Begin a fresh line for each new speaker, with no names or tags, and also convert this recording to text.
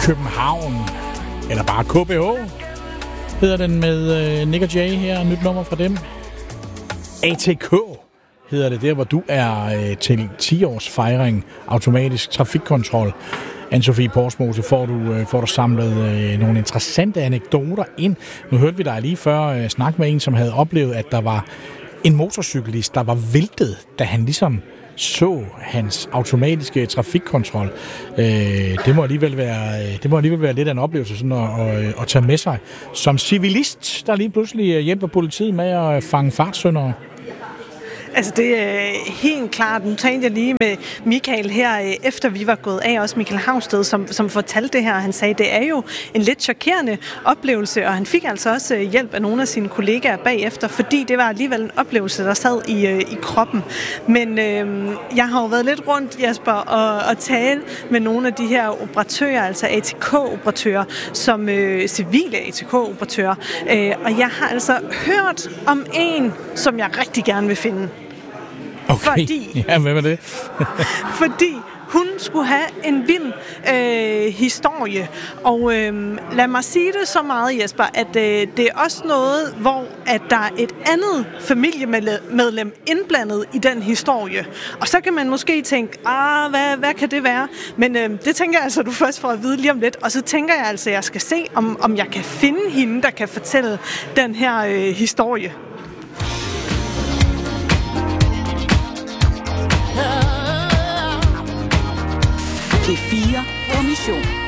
København, eller bare KBH, hedder den med Nick og Jay her, nyt nummer fra dem. ATK hedder det, der hvor du er til 10-års fejring, automatisk trafikkontrol. Anne-Sophie Porsmose, får du samlet nogle interessante anekdoter ind. Nu hørte vi dig lige før snakke med en, som havde oplevet, at der var en motorcyklist, der var væltet, da han ligesom så hans automatiske trafikkontrol. Det må alligevel være lidt af en oplevelse sådan at tage med sig. Som civilist, der lige pludselig hjælper politiet med at fange fartsyndere.
Altså det er helt klart. Nu talte jeg lige med Michael her, efter vi var gået af, også Michael Havsted, som fortalte det her. Han sagde, det er jo en lidt chokerende oplevelse, og han fik altså også hjælp af nogle af sine kollegaer bagefter, fordi det var alligevel en oplevelse, der sad i kroppen. Men jeg har jo været lidt rundt, Jesper, og tale med nogle af de her operatører, altså ATK-operatører, som civile ATK-operatører. Og jeg har altså hørt om en, som jeg rigtig gerne vil finde.
Okay.
Fordi,
ja, hvem er det?
fordi hun skulle have en vild historie. Og lad mig sige det så meget, Jesper, at det er også noget, hvor at der er et andet familiemedlem indblandet i den historie. Og så kan man måske tænke, hvad kan det være? Men det tænker jeg altså, du først får at vide lige om lidt. Og så tænker jeg altså, at jeg skal se, om jeg kan finde hende, der kan fortælle den her historie.
P4 på mission.